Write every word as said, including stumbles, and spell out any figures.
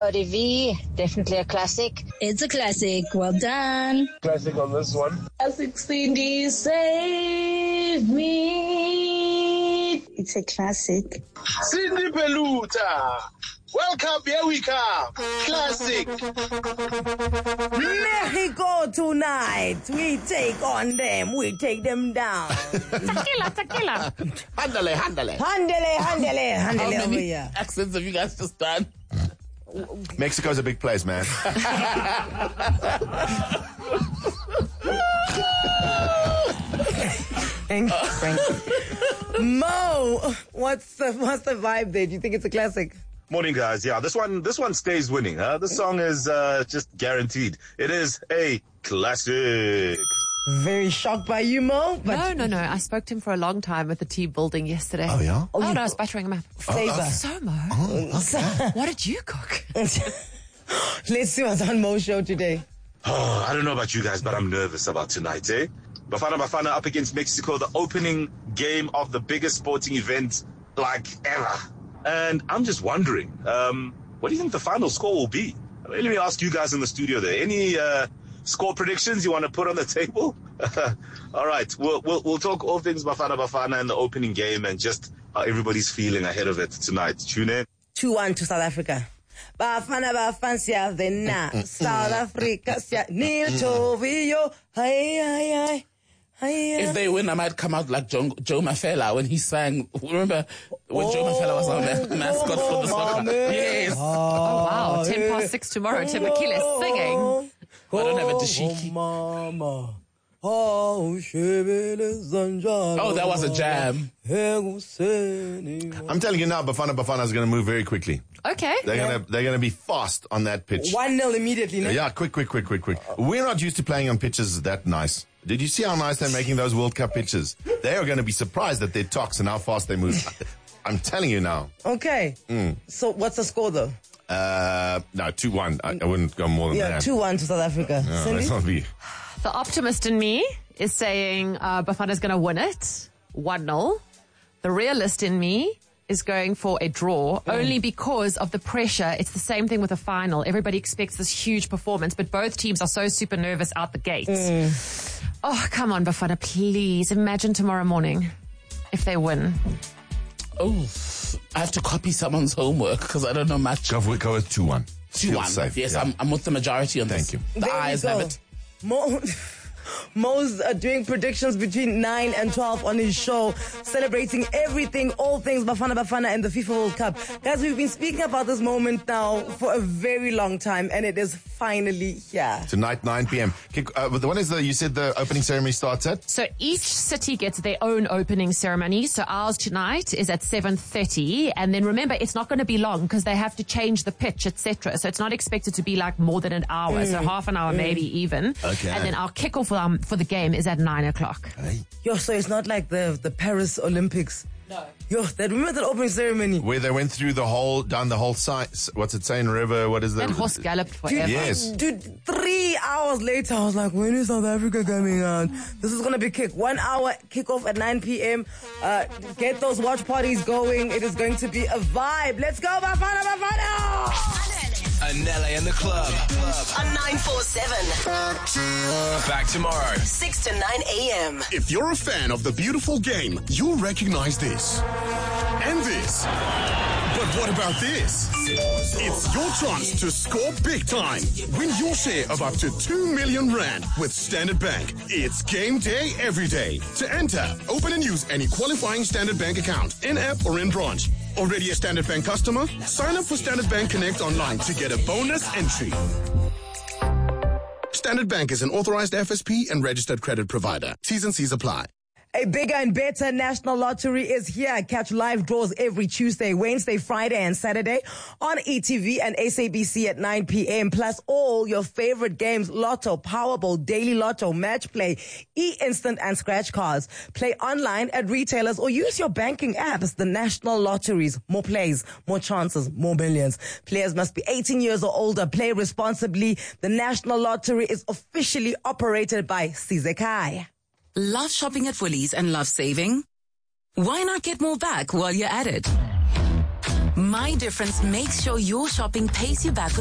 O D V, definitely a classic. It's a classic. Well done. Classic on this one. Classic Cindy, save me. It's a classic. Cindy Peluta. Welcome, here we come. Classic. Mexico tonight. We take on them. We take them down. Tequila, tequila. Handale, handale. Handele, handele, How handele over many here. accents have you guys just done? Mexico's a big place, man. Thank you, thank you. Mo, what's the what's the vibe there? Do you think it's a classic? Morning, guys. Yeah, this one, this one stays winning. Huh? This song is uh, just guaranteed. It is a classic. Very shocked by you, Mo. But No, no, no. I spoke to him for a long time with the team building yesterday. Oh, yeah? Oh, you- no, I was buttering him up. Favor. So, Mo, what did you cook? Let's see what's on Mo's show today. Oh, I don't know about you guys, but I'm nervous about tonight, eh? Bafana Bafana up against Mexico, the opening game of the biggest sporting event like ever. And I'm just wondering, um, what do you think the final score will be? Let me ask you guys in the studio there. Any uh, score predictions you want to put on the table? All right, we'll, we'll we'll talk all things Bafana Bafana and the opening game and just how everybody's feeling ahead of it tonight. Tune in. two one to South Africa. Bafana Bafana siya vena. South Africa siya Niltovio. Hi, hi, hi. If they win, I might come out like Joe, Joe Mafela when he sang. Remember when Oh, Joe Mafela was our ma- mascot for the soccer? Yes. Oh, wow. ten past six tomorrow. Tim Achilles singing. I don't have a Oh, dashiki. mama. Oh, Oh, that was a jam. I'm telling you now, Bafana Bafana is going to move very quickly. Okay. They're going to they're going to be fast on that pitch. one nil immediately. No? Yeah, quick, quick, quick, quick, quick. We're not used to playing on pitches that nice. Did you see how nice they're making those World Cup pitches? They are going to be surprised at their tocs and how fast they move. I'm telling you now. Okay. Mm. So what's the score though? Uh, no, two one. I, I wouldn't go more than Yeah, that. two one to South Africa. No, Cindy? let's not be. The optimist in me is saying uh, Bafana's going to win it. one nil. The realist in me is going for a draw, mm. only because of the pressure. It's the same thing with a final. Everybody expects this huge performance, but both teams are so super nervous out the gates. Mm. Oh, come on, Bafana, please. Imagine tomorrow morning if they win. Oh, I have to copy someone's homework because I don't know much. Go with, go with two one. two one. Safe. Yes, yeah. I'm, I'm with the majority on Thank this. you. The There eyes we go. have it. Mo, Mo's uh, doing predictions between nine and twelve on his show, celebrating everything, all things Bafana Bafana and the FIFA World Cup. Guys, we've been speaking about this moment now for a very long time, and it is finally here. Tonight, nine p.m. Kick, uh, but when is the, you said the opening ceremony starts at? So each city gets their own opening ceremony. So ours tonight is at seven thirty. And then remember, it's not going to be long because they have to change the pitch, et cetera. So it's not expected to be like more than an hour. Mm. So half an hour, mm. maybe even. Okay. And then our kickoff um, for the game is at nine o'clock. Hey. Yo, so it's not like the, the Paris Olympics. No. Yo, that, remember that opening ceremony? Where they went through the whole, down the whole site, what's it saying, river, what is that? That horse galloped forever. Dude, Yes. Dude, three hours later, I was like, when is South Africa coming out? This is going to be kick. One hour kickoff at nine p.m. Uh, get those watch parties going. It is going to be a vibe. Let's go, Bafana Bafana! Anele and the club. On nine four seven. Back tomorrow. six to nine a.m. If you're a fan of the beautiful game, you'll recognize this. And this. But what about this? It's your chance to score big time. Win your share of up to two million rand with Standard Bank. It's game day every day. To enter, open and use any qualifying Standard Bank account, in-app or in branch. Already a Standard Bank customer? Sign up for Standard Bank Connect online to get a bonus entry. Standard Bank is an authorized F S P and registered credit provider. T's and C's apply. A bigger and better national lottery is here. Catch live draws every Tuesday, Wednesday, Friday, and Saturday on E T V and S A B C at nine p.m. Plus all your favorite games, Lotto, Powerball, Daily Lotto, Match Play, E-Instant, and Scratch Cards. Play online at retailers or use your banking apps. The national lotteries, more plays, more chances, more millions. Players must be eighteen years or older. Play responsibly. The national lottery is officially operated by Sizekai. Love shopping at Woolies and love saving? Why not get more back while you're at it? My Difference makes sure your shopping pays you back with